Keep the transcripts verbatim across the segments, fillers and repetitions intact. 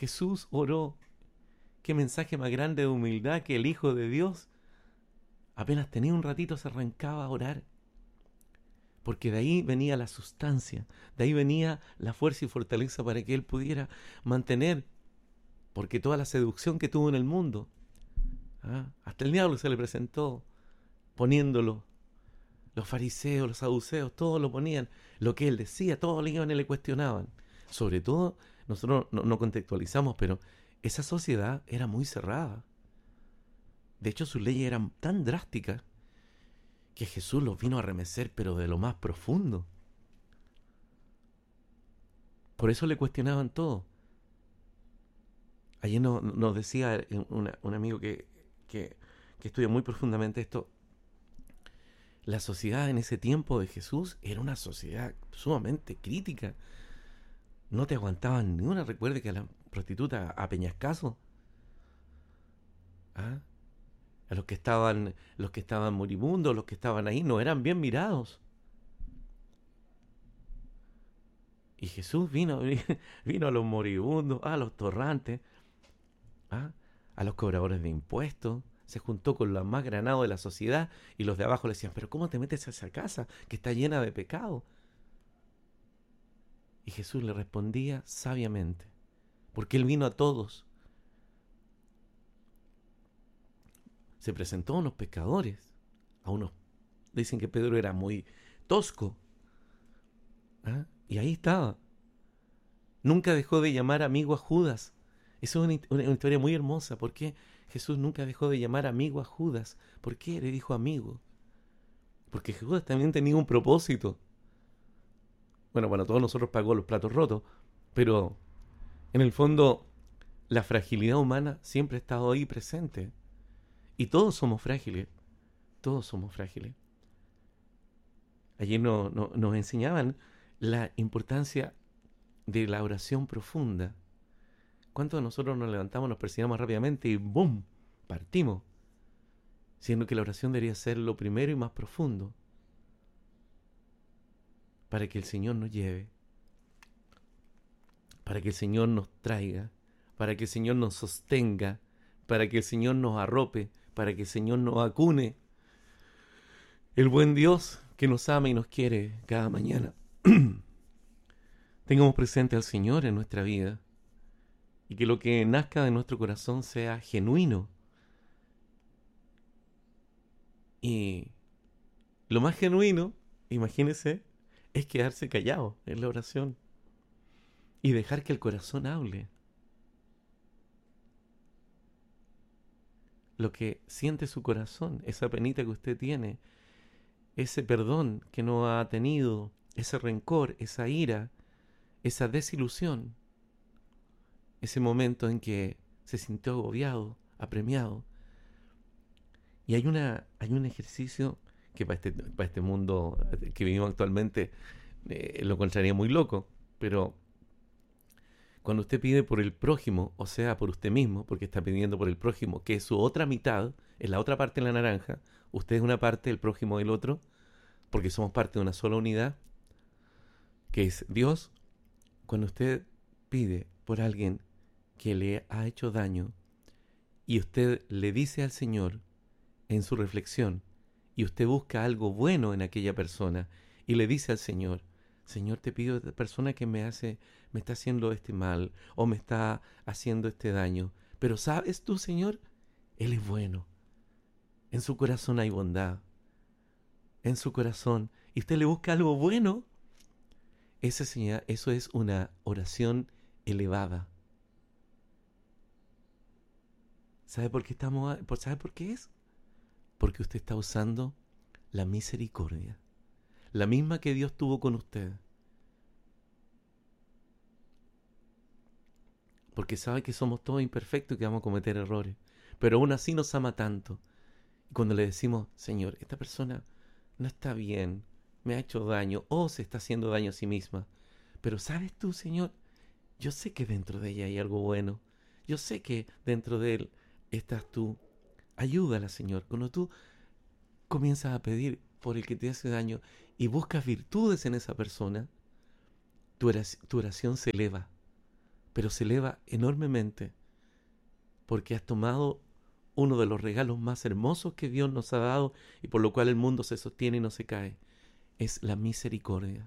Jesús oró. Qué mensaje más grande de humildad que el Hijo de Dios. Apenas tenía un ratito se arrancaba a orar. Porque de ahí venía la sustancia, de ahí venía la fuerza y fortaleza para que él pudiera mantener, porque toda la seducción que tuvo en el mundo, ¿ah? Hasta el diablo se le presentó poniéndolo. Los fariseos, los saduceos, todos lo ponían. Lo que él decía, todos le iban y le cuestionaban. Sobre todo, nosotros no, no contextualizamos, pero esa sociedad era muy cerrada. De hecho, sus leyes eran tan drásticas que Jesús los vino a remecer, pero de lo más profundo. Por eso le cuestionaban todo. Ayer nos, nos decía una, un amigo que, que, que estudia muy profundamente esto. La sociedad en ese tiempo de Jesús era una sociedad sumamente crítica. No te aguantaban ni una. Recuerde que a la prostituta, a Peñascaso, ¿ah? a los que estaban, los que estaban moribundos, los que estaban ahí, no eran bien mirados. Y Jesús vino, vino a los moribundos, a los torrantes, ¿ah? a los cobradores de impuestos. Se juntó con los más granados de la sociedad y los de abajo le decían, pero ¿cómo te metes a esa casa que está llena de pecado? Y Jesús le respondía sabiamente, porque Él vino a todos. Se presentó a unos pecadores, a unos... Dicen que Pedro era muy tosco, ¿ah? y ahí estaba. Nunca dejó de llamar amigo a Judas. Esa es una, una, una historia muy hermosa. ¿Por qué Jesús nunca dejó de llamar amigo a Judas? ¿Por qué le dijo amigo? Porque Judas también tenía un propósito. Bueno, para todos nosotros pagó los platos rotos, pero en el fondo la fragilidad humana siempre ha estado ahí presente. Y todos somos frágiles. Todos somos frágiles. Ayer no, no, nos enseñaban la importancia de la oración profunda. ¿Cuántos de nosotros nos levantamos, nos persignamos rápidamente y ¡bum! Partimos? Siendo que la oración debería ser lo primero y más profundo para que el Señor nos lleve, para que el Señor nos traiga, para que el Señor nos sostenga, para que el Señor nos arrope, para que el Señor nos acune. El buen Dios que nos ama y nos quiere cada mañana. Tengamos presente al Señor en nuestra vida y que lo que nazca de nuestro corazón sea genuino. Y lo más genuino, imagínese, es quedarse callado en la oración y dejar que el corazón hable. Lo que siente su corazón, esa penita que usted tiene, ese perdón que no ha tenido, ese rencor, esa ira, esa desilusión, ese momento en que se sintió agobiado, apremiado. Y hay una hay un ejercicio que para este, para este mundo que vivimos actualmente eh, lo encontraría muy loco, pero cuando usted pide por el prójimo, o sea, por usted mismo, porque está pidiendo por el prójimo, que es su otra mitad, es la otra parte de la naranja, usted es una parte, el prójimo del otro, porque somos parte de una sola unidad, que es Dios. Cuando usted pide por alguien que le ha hecho daño y usted le dice al Señor en su reflexión, y usted busca algo bueno en aquella persona y le dice al Señor, Señor, te pido a esta persona que me hace, me está haciendo este mal o me está haciendo este daño, pero ¿sabes tú, Señor? Él es bueno. En su corazón hay bondad. En su corazón. Y usted le busca algo bueno. Ese, señor, eso es una oración elevada. ¿Sabe por qué estamos? ¿Sabe por qué es? Porque usted está usando la misericordia, la misma que Dios tuvo con usted. Porque sabe que somos todos imperfectos y que vamos a cometer errores, pero aún así nos ama tanto. Y cuando le decimos, Señor, esta persona no está bien, me ha hecho daño o se está haciendo daño a sí misma, pero ¿sabes tú, Señor? Yo sé que dentro de ella hay algo bueno. Yo sé que dentro de él estás tú. Ayúdala, Señor. Cuando tú comienzas a pedir por el que te hace daño y buscas virtudes en esa persona, tu oración, tu oración se eleva. pero se eleva enormemente porque has tomado uno de los regalos más hermosos que Dios nos ha dado y por lo cual el mundo se sostiene y no se cae. Es la misericordia.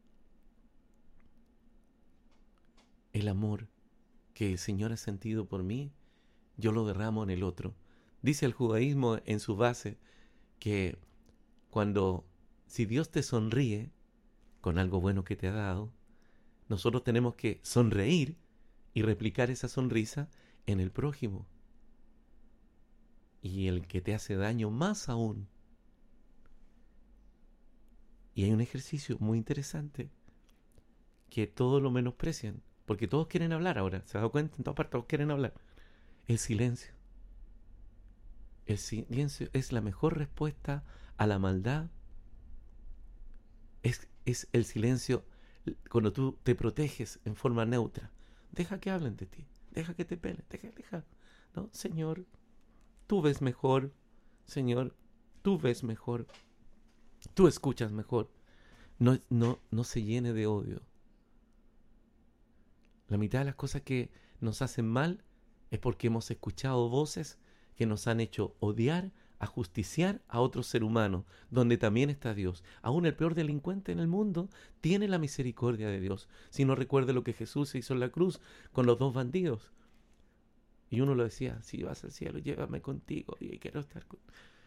El amor que el Señor ha sentido por mí, yo lo derramo en el otro. Dice el judaísmo en su base que cuando, si Dios te sonríe con algo bueno que te ha dado, nosotros tenemos que sonreír y replicar esa sonrisa en el prójimo. Y el que te hace daño más aún. Y hay un ejercicio muy interesante que todos lo menosprecian, porque todos quieren hablar ahora. ¿Se ha dado cuenta? En todas partes todos quieren hablar. El silencio. El silencio es la mejor respuesta a la maldad. Es, es el silencio cuando tú te proteges en forma neutra. Deja que hablen de ti. Deja que te peleen. Deja, deja. ¿No? Señor, tú ves mejor. Señor, tú ves mejor. Tú escuchas mejor. No, no, no se llene de odio. La mitad de las cosas que nos hacen mal es porque hemos escuchado voces que nos han hecho odiar, ajusticiar a otro ser humano, donde también está Dios. Aún el peor delincuente en el mundo tiene la misericordia de Dios. Si no recuerda lo que Jesús hizo en la cruz con los dos bandidos. Y uno lo decía, si vas al cielo, llévame contigo y quiero estar con...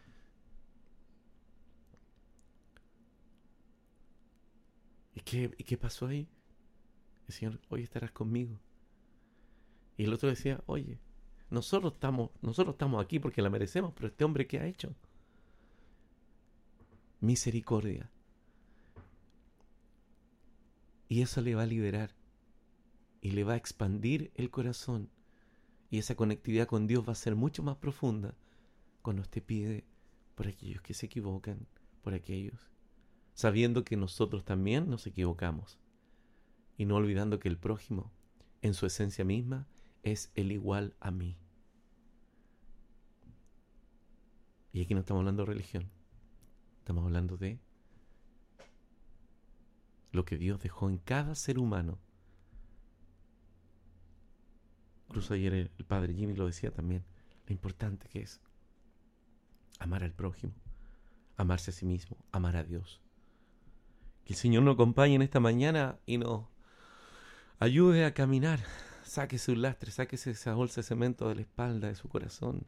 ¿Y qué, ¿Y qué pasó ahí? El Señor, hoy estarás conmigo. Y el otro decía, oye, nosotros estamos, nosotros estamos aquí porque la merecemos, pero este hombre, ¿qué ha hecho? Misericordia. Y eso le va a liberar. Y le va a expandir el corazón. Y esa conectividad con Dios va a ser mucho más profunda cuando usted pide por aquellos que se equivocan, por aquellos, sabiendo que nosotros también nos equivocamos. Y no olvidando que el prójimo, en su esencia misma, es el igual a mí. Y aquí no estamos hablando de religión. Estamos hablando de lo que Dios dejó en cada ser humano. Incluso ayer el, el padre Jimmy lo decía también. Lo importante que es amar al prójimo, amarse a sí mismo, amar a Dios. Que el Señor nos acompañe en esta mañana y nos ayude a caminar. Sáquese un lastre, sáquese esa bolsa de cemento de la espalda, de su corazón.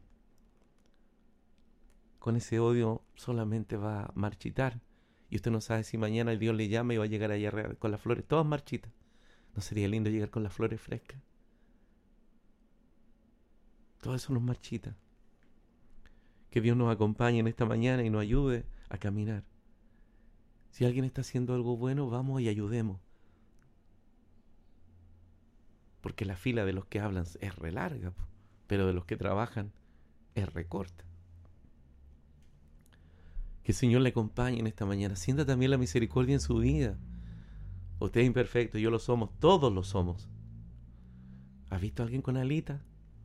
Con ese odio solamente va a marchitar. Y usted no sabe si mañana Dios le llama y va a llegar allá con las flores todas marchitas. ¿No sería lindo llegar con las flores frescas? Todo eso nos marchita. Que Dios nos acompañe en esta mañana y nos ayude a caminar. Si alguien está haciendo algo bueno, vamos y ayudemos. Porque la fila de los que hablan es re larga, pero de los que trabajan es re corta. Que el Señor le acompañe en esta mañana. Sienta también la misericordia en su vida. Usted es imperfecto, yo lo somos, todos lo somos. ¿Has visto a alguien con alita?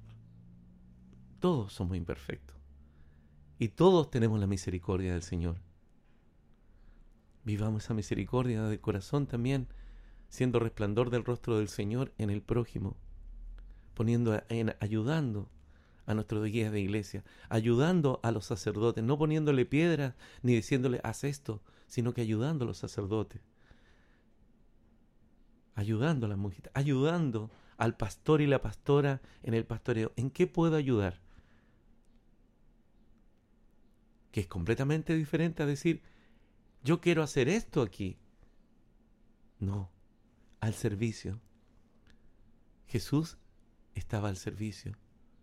Todos somos imperfectos. Y todos tenemos la misericordia del Señor. Vivamos esa misericordia del corazón también, siendo resplandor del rostro del Señor en el prójimo, poniendo en, ayudando a nuestros guías de iglesia, ayudando a los sacerdotes, no poniéndole piedras ni diciéndole haz esto, sino que ayudando a los sacerdotes, ayudando a las mujeres, ayudando al pastor y la pastora en el pastoreo. ¿En qué puedo ayudar? Que es completamente diferente a decir yo quiero hacer esto aquí. No, al servicio. Jesús estaba al servicio.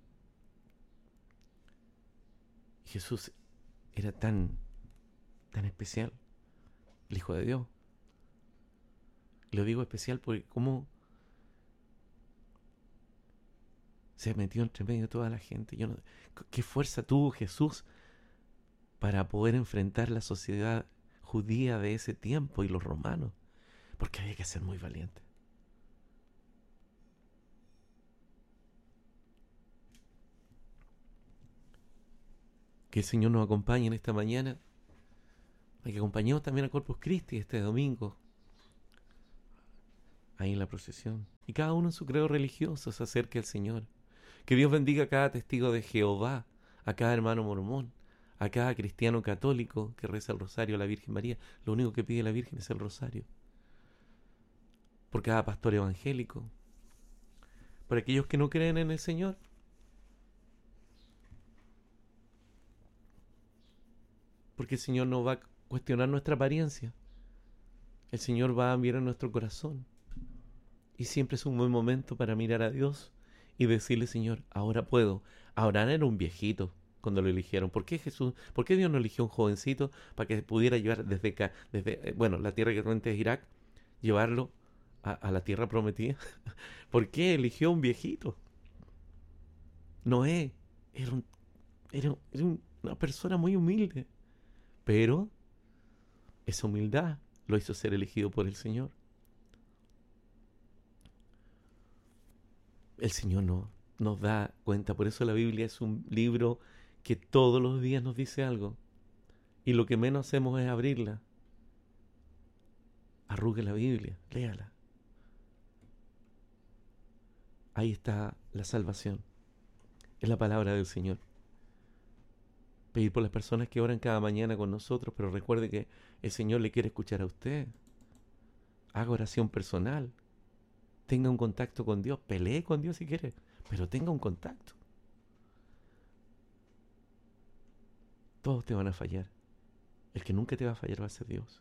Jesús era tan, tan especial, el Hijo de Dios. Lo digo especial porque cómo se metió entre medio de toda la gente. Yo no, ¿qué fuerza tuvo Jesús para poder enfrentar la sociedad judía de ese tiempo y los romanos? Porque había que ser muy valiente. Que el Señor nos acompañe en esta mañana. Hay que acompañemos también a Corpus Christi este domingo, ahí en la procesión. Y cada uno en su credo religioso se acerque al Señor. Que Dios bendiga a cada testigo de Jehová, a cada hermano mormón, a cada cristiano católico que reza el rosario a la Virgen María. Lo único que pide la Virgen es el rosario. Por cada pastor evangélico. Por aquellos que no creen en el Señor. Porque el Señor no va a cuestionar nuestra apariencia. El Señor va a mirar nuestro corazón. Y siempre es un buen momento para mirar a Dios y decirle: Señor, ahora puedo. Abraham era un viejito cuando lo eligieron. ¿Por qué Jesús, por qué Dios no eligió un jovencito para que pudiera llevar desde acá, desde, bueno, la tierra que actualmente es Irak, llevarlo a, a la tierra prometida? ¿Por qué eligió un viejito? Noé era, un, era, un, era una persona muy humilde, pero esa humildad lo hizo ser elegido por el Señor. El Señor no, nos da cuenta. Por eso la Biblia es un libro que todos los días nos dice algo. Y lo que menos hacemos es abrirla. Arrugue la Biblia, léala. Ahí está la salvación. Es la palabra del Señor. Pedir por las personas que oran cada mañana con nosotros, pero recuerde que el Señor le quiere escuchar a usted. Haga oración personal. Tenga un contacto con Dios. Pelee con Dios si quiere, pero tenga un contacto. Todos te van a fallar. El que nunca te va a fallar va a ser Dios.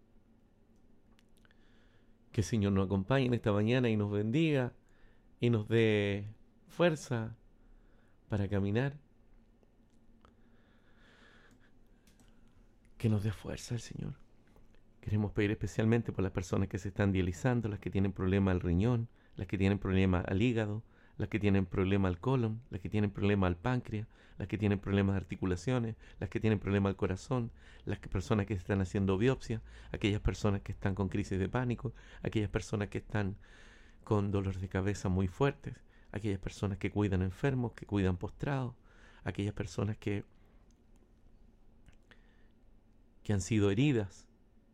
Que el Señor nos acompañe en esta mañana y nos bendiga y nos dé fuerza para caminar. Que nos dé fuerza el Señor. Queremos pedir especialmente por las personas que se están dializando, las que tienen problema al riñón, las que tienen problema al hígado, las que tienen problema al colon, las que tienen problema al páncreas, las que tienen problemas de articulaciones, las que tienen problema al corazón, las que, personas que están haciendo biopsia, aquellas personas que están con crisis de pánico, aquellas personas que están con dolores de cabeza muy fuertes, aquellas personas que cuidan enfermos, que cuidan postrados, aquellas personas que, que han sido heridas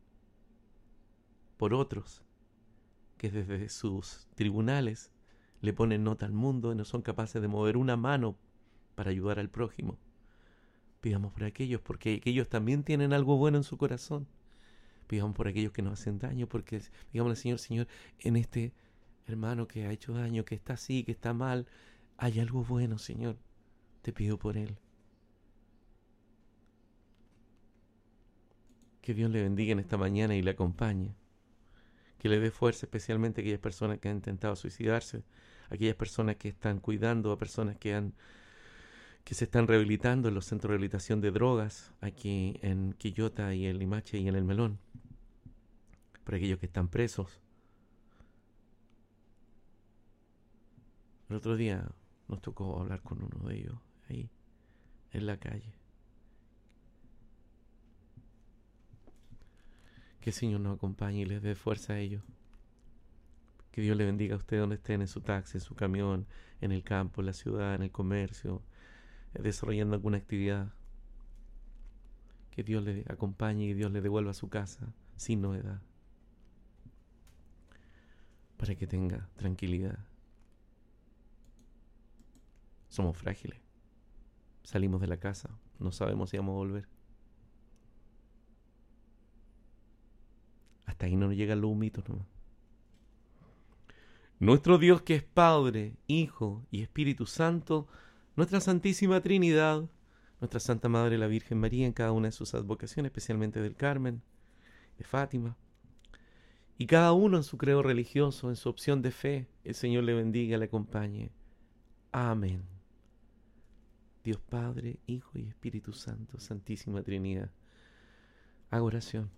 por otros, que desde sus tribunales le ponen nota al mundo y no son capaces de mover una mano para ayudar al prójimo. Pidamos por aquellos, porque aquellos también tienen algo bueno en su corazón. Pidamos por aquellos que nos hacen daño, porque digamos al Señor: Señor, en este hermano que ha hecho daño, que está así, que está mal, hay algo bueno, Señor. Te pido por él. Que Dios le bendiga en esta mañana y le acompañe. Que le dé fuerza especialmente a aquellas personas que han intentado suicidarse, a aquellas personas que están cuidando a personas que han que se están rehabilitando en los centros de rehabilitación de drogas aquí en Quillota y en Limache y en El Melón, para aquellos que están presos. El otro día nos tocó hablar con uno de ellos ahí en la calle. Que el Señor nos acompañe y les dé fuerza a ellos. Que Dios le bendiga a usted donde estén, en su taxi, en su camión, en el campo, en la ciudad, en el comercio, desarrollando alguna actividad. Que Dios le acompañe y Dios le devuelva a su casa sin novedad, para que tenga tranquilidad. Somos frágiles. Salimos de la casa, no sabemos si vamos a volver. Hasta ahí no nos llegan los humitos nomás. Nuestro Dios, que es Padre, Hijo y Espíritu Santo, nuestra Santísima Trinidad, nuestra Santa Madre la Virgen María en cada una de sus advocaciones, especialmente del Carmen, de Fátima, y cada uno en su credo religioso, en su opción de fe, el Señor le bendiga, le acompañe. Amén. Dios Padre, Hijo y Espíritu Santo, Santísima Trinidad. Haga oración.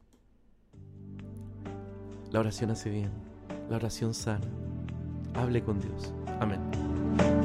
La oración hace bien, la oración sana. Hable con Dios. Amén.